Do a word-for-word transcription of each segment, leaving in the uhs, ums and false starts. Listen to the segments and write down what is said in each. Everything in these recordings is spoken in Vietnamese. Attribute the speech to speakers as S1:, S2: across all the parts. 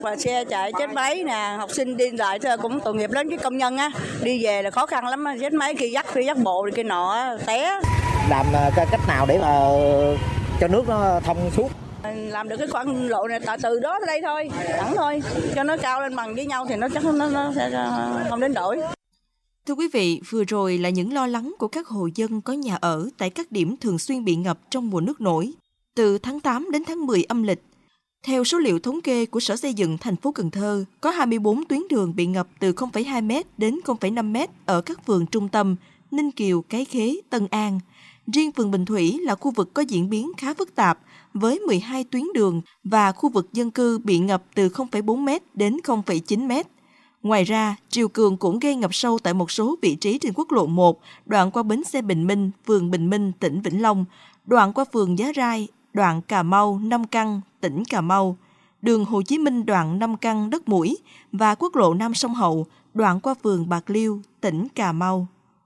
S1: Và xe chạy chết máy nè, học sinh đi lại cũng tội nghiệp đến cái công nhân á, đi về là khó khăn lắm, chết máy khi dắt khi dắt bộ đi kia nọ té.
S2: Làm cái cách nào để mà cho nước nó thông suốt?
S1: Làm được cái khoảng lộ này từ đó tới đây thôi, thẳng thôi, cho nó cao lên bằng với nhau thì nó chắc nó, nó sẽ không đến đổi.
S3: Thưa quý vị, vừa rồi là những lo lắng của các hộ dân có nhà ở tại các điểm thường xuyên bị ngập trong mùa nước nổi, từ tháng tám đến tháng mười âm lịch. Theo số liệu thống kê của Sở Xây dựng thành phố Cần Thơ, có hai mươi bốn tuyến đường bị ngập từ không phẩy hai mét đến không phẩy năm mét ở các phường trung tâm, Ninh Kiều, Cái Khế, Tân An. Riêng phường Bình Thủy là khu vực có diễn biến khá phức tạp, với mười hai tuyến đường và khu vực dân cư bị ngập từ không phẩy bốn mét đến không phẩy chín mét. Ngoài ra, triều cường cũng gây ngập sâu tại một số vị trí trên quốc lộ một, đoạn qua bến xe Bình Minh, phường Bình Minh, tỉnh Vĩnh Long, đoạn qua phường Giá Rai, đoạn Cà Mau, Nam Căn, tỉnh Cà Mau, đường Hồ Chí Minh đoạn Nam Căn, Đất Mũi và quốc lộ Nam Sông Hậu, đoạn qua phường Bạc Liêu, tỉnh Cà Mau.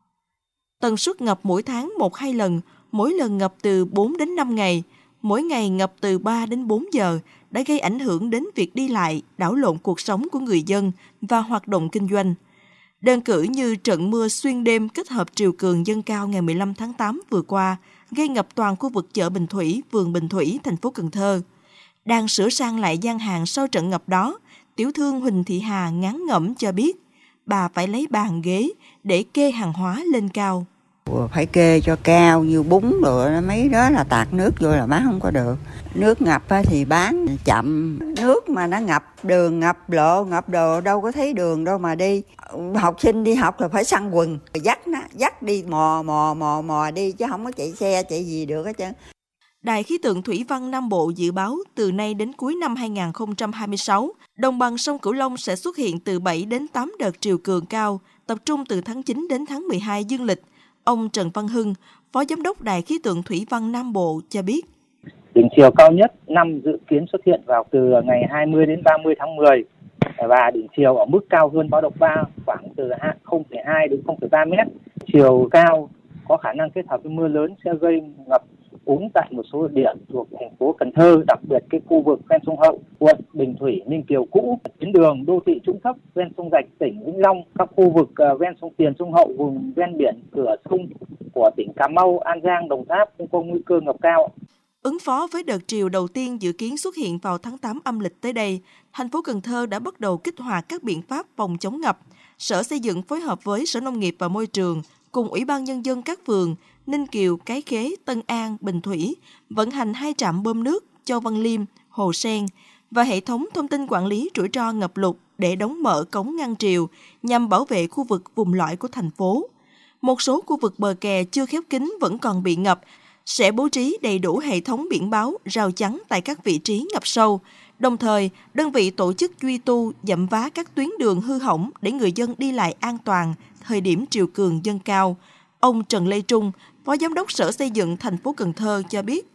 S3: Tần suất ngập mỗi tháng một hai lần, mỗi lần ngập từ bốn đến năm ngày, mỗi ngày ngập từ ba đến bốn giờ, đã gây ảnh hưởng đến việc đi lại, đảo lộn cuộc sống của người dân và hoạt động kinh doanh. Đơn cử như trận mưa xuyên đêm kết hợp triều cường dâng cao ngày mười lăm tháng tám vừa qua, gây ngập toàn khu vực chợ Bình Thủy, phường Bình Thủy, thành phố Cần Thơ. Đang sửa sang lại gian hàng sau trận ngập đó, tiểu thương Huỳnh Thị Hà ngán ngẩm cho biết, bà phải lấy bàn ghế để kê hàng hóa lên cao.
S4: Phải kê cho cao như bún rồi mấy đó là tạt nước vô là bán không có được. Nước ngập thì bán chậm, nước mà nó ngập đường, ngập lộ, ngập đồ đâu có thấy đường đâu mà đi. Học sinh đi học là phải săn quần, dắt nó, dắt đi mò mò mò mò đi chứ không có chạy xe chạy gì được hết trơn.
S3: Đài khí tượng thủy văn Nam Bộ dự báo từ nay đến cuối năm hai không hai sáu, đồng bằng sông Cửu Long sẽ xuất hiện từ bảy đến tám đợt triều cường cao, tập trung từ tháng chín đến tháng mười hai dương lịch. Ông Trần Văn Hưng, Phó Giám đốc Đài khí tượng thủy văn Nam Bộ cho biết.
S5: Đỉnh triều cao nhất năm dự kiến xuất hiện vào từ ngày hai mươi đến ba mươi tháng mười và đỉnh triều ở mức cao hơn báo động ba khoảng từ không phẩy hai đến không phẩy ba mét. Chiều cao có khả năng kết hợp với mưa lớn sẽ gây ngập úng tại một số điểm thuộc thành phố Cần Thơ, đặc biệt cái khu vực ven sông Hậu, quận Bình Thủy, Ninh Kiều cũ, tuyến đường đô thị trũng thấp ven sông Rạch, tỉnh Vĩnh Long, các khu vực ven sông Tiền, sông Hậu, vùng ven biển cửa sông của tỉnh Cà Mau, An Giang, Đồng Tháp cũng có nguy cơ ngập cao.
S3: Ứng phó với đợt triều đầu tiên dự kiến xuất hiện vào tháng tám âm lịch tới đây, thành phố Cần Thơ đã bắt đầu kích hoạt các biện pháp phòng chống ngập. Sở Xây dựng phối hợp với Sở Nông nghiệp và Môi trường cùng Ủy ban Nhân dân các phường Ninh Kiều, Cái Khế, Tân An, Bình Thủy vận hành hai trạm bơm nước Châu Văn Liêm, Hồ Sen và hệ thống thông tin quản lý rủi ro ngập lụt để đóng mở cống ngăn triều nhằm bảo vệ khu vực vùng lõi của thành phố. Một số khu vực bờ kè chưa khép kín vẫn còn bị ngập, sẽ bố trí đầy đủ hệ thống biển báo, rào chắn tại các vị trí ngập sâu. Đồng thời, đơn vị tổ chức duy tu, dặm vá các tuyến đường hư hỏng để người dân đi lại an toàn thời điểm triều cường dâng cao. Ông Trần Lê Trung, Phó Giám đốc Sở Xây dựng thành phố Cần Thơ cho biết.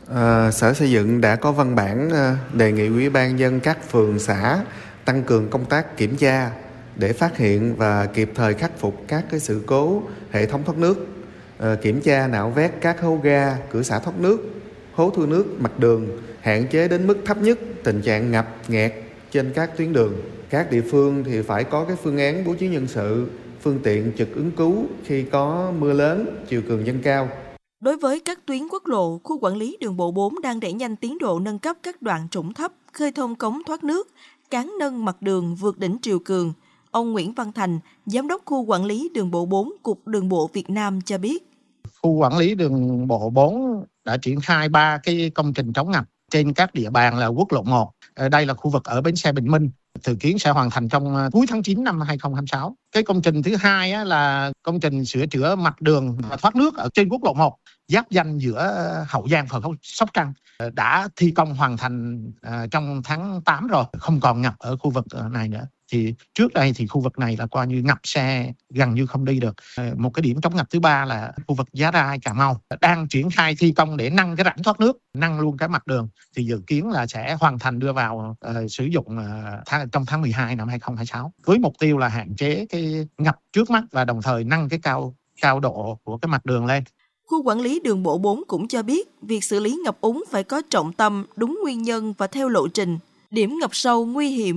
S6: À, Sở Xây dựng đã có văn bản đề nghị Ủy ban nhân dân các phường xã tăng cường công tác kiểm tra để phát hiện và kịp thời khắc phục các cái sự cố hệ thống thoát nước, à, kiểm tra nạo vét các hố ga, cửa xả thoát nước, hố thu nước mặt đường, hạn chế đến mức thấp nhất tình trạng ngập nghẹt trên các tuyến đường. Các địa phương thì phải có cái phương án bố trí nhân sự, phương tiện trực ứng cứu khi có mưa lớn, triều cường dâng cao.
S3: Đối với các tuyến quốc lộ, khu quản lý đường bộ bốn đang đẩy nhanh tiến độ nâng cấp các đoạn trũng thấp, khơi thông cống thoát nước, cán nâng mặt đường vượt đỉnh triều cường. Ông Nguyễn Văn Thành, Giám đốc khu quản lý đường bộ bốn, Cục Đường bộ Việt Nam cho biết.
S2: Khu quản lý đường bộ bốn đã triển khai ba cái công trình chống ngập trên các địa bàn là quốc lộ một. Đây là khu vực ở bến xe Bình Minh, dự kiến sẽ hoàn thành trong cuối tháng chín năm hai không hai sáu. Cái công trình thứ hai á, là công trình sửa chữa mặt đường và thoát nước ở trên quốc lộ một, giáp ranh giữa Hậu Giang và Sóc Trăng, đã thi công hoàn thành uh, trong tháng tám rồi, không còn ngập ở khu vực này nữa. Thì trước đây thì khu vực này là coi như ngập xe gần như không đi được. Một cái điểm chống ngập thứ ba là khu vực Giá Rai, Cà Mau đang triển khai thi công để nâng cái rãnh thoát nước, nâng luôn cái mặt đường, thì dự kiến là sẽ hoàn thành đưa vào uh, sử dụng uh, tháng, trong tháng mười hai năm hai không hai sáu, với mục tiêu là hạn chế cái ngập trước mắt và đồng thời nâng cái cao cao độ của cái mặt đường lên.
S3: Khu quản lý đường bộ bốn cũng cho biết việc xử lý ngập úng phải có trọng tâm, đúng nguyên nhân và theo lộ trình. Điểm ngập sâu nguy hiểm